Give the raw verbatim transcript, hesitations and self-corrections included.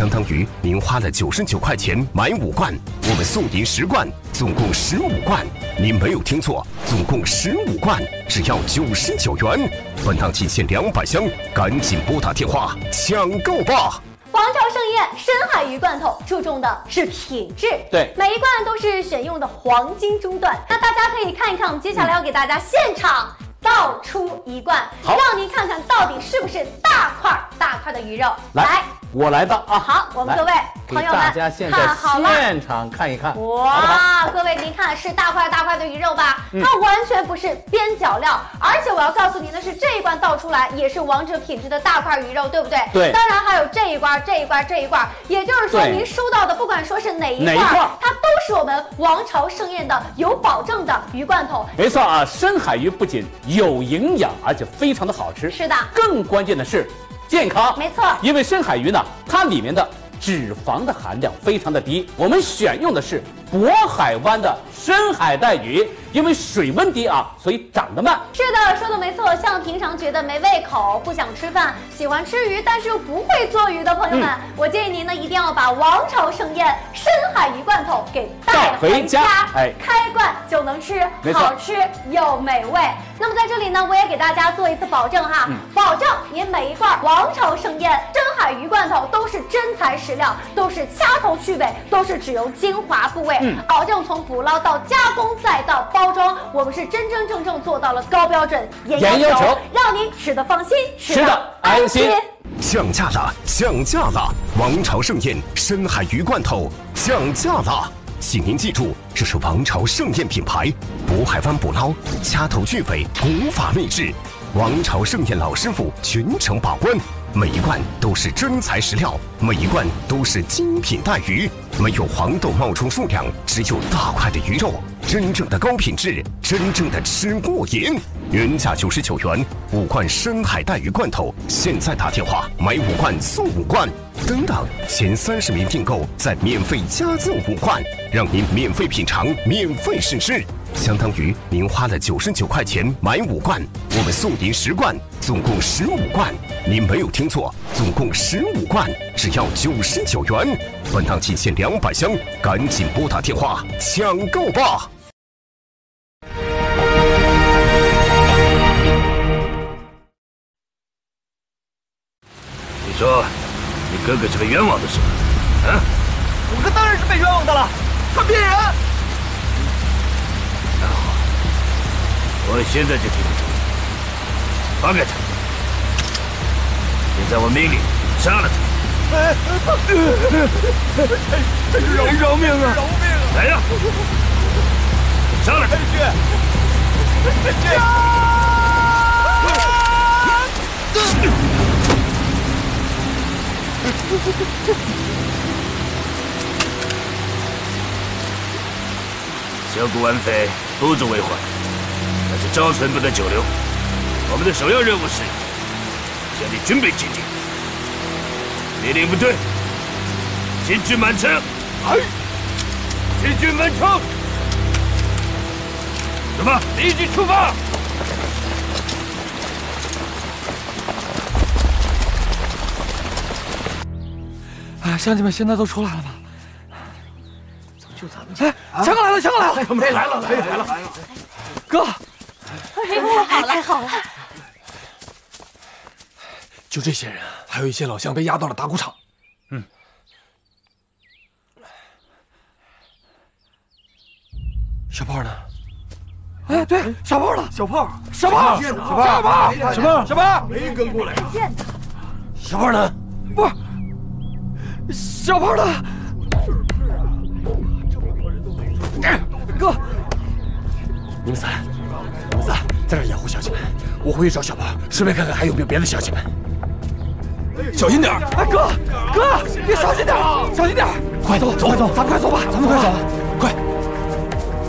相当于您花了九十九块钱买五罐，我们送您十罐，总共十五罐。您没有听错，总共十五罐，只要九十九元。本档仅限两百箱，赶紧拨打电话抢购吧！ 王朝盛宴深海鱼罐头注重的是品质， 对， 每一罐都是选用的黄金中段。那大家可以看一看，我们接下来要给大家现场倒出一罐，让您看看到底是不是大块大块的鱼肉。 来， 来我来吧啊！ 好，我们各位朋友们大家现在现场看一看。 哇，好好各位您看是大块大块的鱼肉吧？嗯、它完全不是边角料，而且我要告诉您的是，这一罐倒出来也是王者品质的大块鱼肉，对不对？ 对。 当然还有这一罐、这一罐、这一罐，也就是说您收到的不管说是哪一罐，它都是我们王朝盛宴的有保证的鱼罐头。 没错啊，深海鱼不仅有营养，而且非常的好吃。 是的。更关键的是健康。 没错。因为深海鱼呢，它里面的脂肪的含量非常的低，我们选用的是渤海湾的深海带鱼，因为水温低啊，所以长得慢。 是的，说的没错。像平常觉得没胃口、不想吃饭、喜欢吃鱼但是又不会做鱼的朋友们，嗯、我建议您呢一定要把王朝盛宴深海鱼罐头给带回家， 哎， 开罐就能吃，好吃又美味。那么在这里呢，我也给大家做一次保证哈，嗯、保证您每一罐王朝盛宴深海鱼罐头都是真材实料，都是掐头去尾，都是只用精华部位，嗯、保证从捕捞到加工再到包装，我们是真真正正做到了高标准、严要求，让您吃得放心，吃得安心。 降价了，降价了！王朝盛宴深海鱼罐头降价了，请您记住，这是王朝盛宴品牌，渤海湾捕捞，掐头去尾，古法秘制。王朝盛宴老师傅全程把关，每一罐都是真材实料，每一罐都是精品带鱼，没有黄豆冒充数量，只有大块的鱼肉，真正的高品质，真正的吃过瘾。原价九十九元，五罐深海带鱼罐头，现在打电话买五罐送五罐，等等，前三十名订购再免费加赠五罐，让您免费品尝，免费试吃。相当于您花了九十九块钱买五罐，我们送您十罐，总共十五罐。您没有听错，总共十五罐，只要九十九元。本档仅限两百箱，赶紧拨打电话抢购吧！ 你说，你哥哥是被冤枉的是吧？啊？ 我哥当然是被冤枉的了，他骗人。 那好，我现在就替你处理，放开他！现在我命令杀了他！ 哎，饶饶命啊！饶命啊！ 来呀，杀了他！小谷完飞不足为患，但是招存不得久留。我们的首要任务是向你军备进进。命令部队，进军满城！哎，进军满城！什么？立即出发！ 哎，乡亲们现在都出来了吧？怎么就咱们？哎，强哥来了，强哥来了！ 没来了，来了，来了，来了！ 哥， 哎呦，好了，太好了！ 就这些人，还有一些老乡被押到了打谷场。嗯。小炮呢？哎，对，小炮呢？小炮，小炮，小炮，小炮，小炮，小炮， 没跟过来。 见他。 小炮呢？不是。小炮呢？ 是啊，这么多人都没说。 哥，你们仨，你们仨在这掩护乡亲们，我回去找小炮，顺便看看还有没有别的乡亲们。小心点！哎，哥，哥，你小心点，小心点！快走，走，快走，咱们快走吧，咱们快走，快！